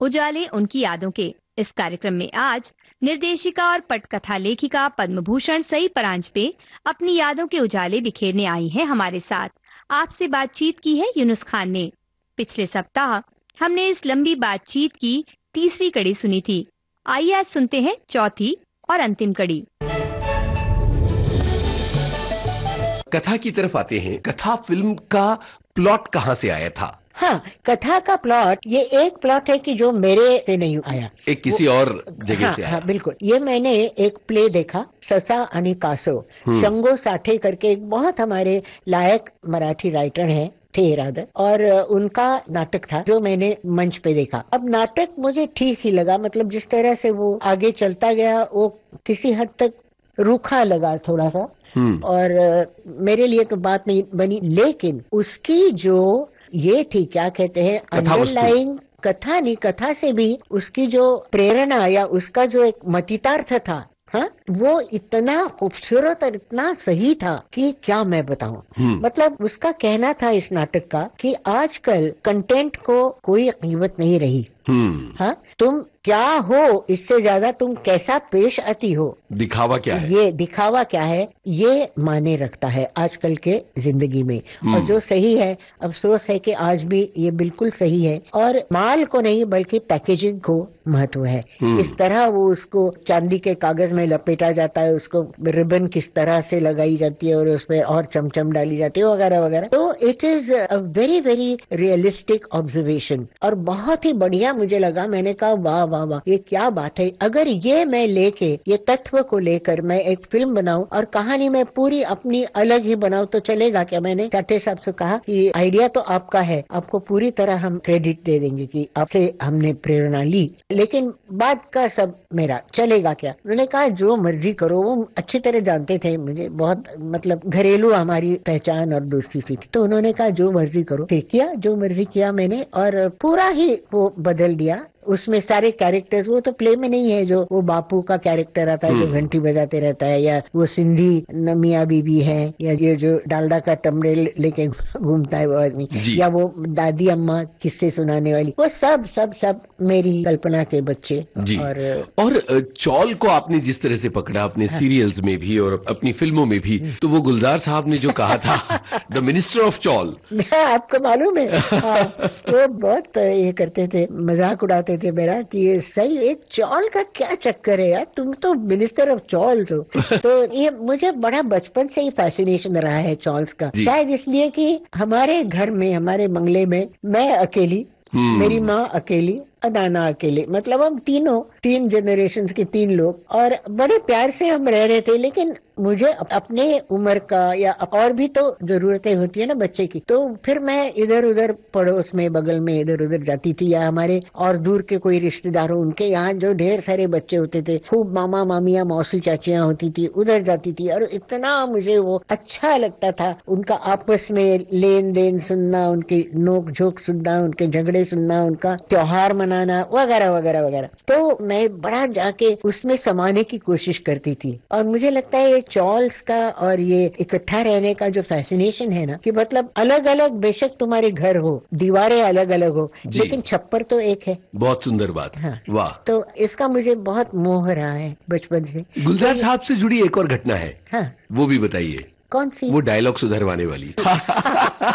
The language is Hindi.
उजाले उनकी यादों के। इस कार्यक्रम में आज निर्देशिका और पटकथा लेखिका पद्म भूषण सई परांजपे अपनी यादों के उजाले बिखेरने आई हैं हमारे साथ। आपसे बातचीत की है यूनुस खान ने। पिछले सप्ताह हमने इस लंबी बातचीत की तीसरी कड़ी सुनी थी। आइए आज सुनते हैं चौथी और अंतिम कड़ी। कथा की तरफ आते हैं। कथा फिल्म का प्लॉट कहाँ से आया था? हाँ, कथा का प्लॉट ये एक प्लॉट है कि जो मेरे से नहीं आया, एक किसी और जगह से आया। हाँ, बिल्कुल। ये मैंने एक प्ले देखा, ससा आणि कासव, शंगो साठे करके एक बहुत हमारे लायक मराठी राइटर हैं थे रादर, और उनका नाटक था जो मैंने मंच पे देखा। अब नाटक मुझे ठीक ही लगा, मतलब जिस तरह से वो आगे चलता गया वो किसी हद तक रूखा लगा थोड़ा सा, और मेरे लिए तो बात नहीं बनी। लेकिन उसकी जो ये थी, क्या कहते हैं, अंडरलाइंग कथा नहीं, कथा से भी उसकी जो प्रेरणा या उसका जो एक मतितार्थ था, हाँ, वो इतना खूबसूरत और इतना सही था कि क्या मैं बताऊं। मतलब उसका कहना था इस नाटक का कि आजकल कंटेंट को कोई कीमत नहीं रही। हाँ, तुम क्या हो, इससे ज्यादा तुम कैसा पेश आती हो, दिखावा क्या है, ये दिखावा क्या है, ये माने रखता है आजकल के जिंदगी में। और जो सही है, अफसोस है कि आज भी ये बिल्कुल सही है, और माल को नहीं बल्कि पैकेजिंग को महत्व है। इस तरह वो उसको चांदी के कागज में लपेटा जाता है, उसको रिबन किस तरह से लगाई जाती है और उसमें और चमचम डाली जाती है वगैरह वगैरह। तो it is a very very realistic observation और बहुत ही बढ़िया मुझे लगा। मैंने कहा वाह वाह वाह, ये क्या बात है। अगर ये मैं लेके, ये तत्व को लेकर मैं एक फिल्म बनाऊं और कहानी में पूरी अपनी अलग ही बनाऊं तो चलेगा क्या? मैंने साठे साहब से कहा कि आइडिया तो आपका है, आपको पूरी तरह हम क्रेडिट दे देंगे कि आपसे हमने प्रेरणा ली, लेकिन बाद का सब मेरा, चलेगा क्या? उन्होंने कहा जो मर्जी करो। वो अच्छी तरह जानते थे मुझे, बहुत मतलब घरेलू हमारी पहचान और दोस्ती सी थी। तो उन्होंने कहा जो मर्जी करो। फिर किया, जो मर्जी किया मैंने, और पूरा ही वो बदल दिया। उसमें सारे कैरेक्टर्स, वो तो प्ले में नहीं है जो वो बापू का कैरेक्टर आता है जो घंटी बजाते रहता है, या वो सिंधी मियाँ बीबी है, या ये जो डालडा का टमड़े लेके घूमता है वो आदमी, या वो दादी अम्मा किस्से सुनाने वाली, वो सब सब सब मेरी कल्पना के बच्चे। और चौल को आपने जिस तरह से पकड़ा अपने सीरियल्स में भी और अपनी फिल्मों में भी, तो वो गुलजार साहब ने जो कहा था द मिनिस्टर ऑफ चौल, आपको मालूम है? वो बहुत ये करते थे, मजाक उड़ाते थे मेरा कि ये सही, एक चौल का क्या चक्कर है यार, तुम तो मिनिस्टर ऑफ चौल हो। तो ये मुझे बड़ा बचपन से ही फैसिनेशन रहा है चौल्स का, शायद इसलिए कि हमारे घर में, हमारे बंगले में मैं अकेली, मेरी माँ अकेली, अदाना अकेले, मतलब हम तीन जनरेशन के 3 लोग, और बड़े प्यार से हम रह रहे थे। लेकिन मुझे अपने उम्र का या और भी तो जरूरतें होती है ना बच्चे की, तो फिर मैं इधर उधर पड़ोस में, बगल में इधर उधर जाती थी, या हमारे और दूर के कोई रिश्तेदार हो, उनके यहाँ जो ढेर सारे बच्चे होते थे, खूब मामा मामियाँ मौसी चाचियाँ होती थी, उधर जाती थी। और इतना मुझे वो अच्छा लगता था, उनका आपस में लेन देन सुनना, उनकी नोक झोंक सुनना, उनके झगड़े सुनना, उनका त्योहार मनाना वगैरह वगैरह वगैरह। तो मैं बड़ा जाके उसमें समाने की कोशिश करती थी। और मुझे लगता है ये चॉल्स का और ये इकट्ठा रहने का जो फैसिनेशन है ना, कि मतलब अलग अलग, बेशक तुम्हारे घर हो, दीवारें अलग अलग हो, लेकिन छप्पर तो एक है। बहुत सुंदर बात। हाँ, वाह। तो इसका मुझे बहुत मोह रहा है बचपन से। गुलजार साहब से जुड़ी एक और घटना है, हाँ, वो भी बताइए। कौन सी? वो डायलॉग सुधरवाने वाली।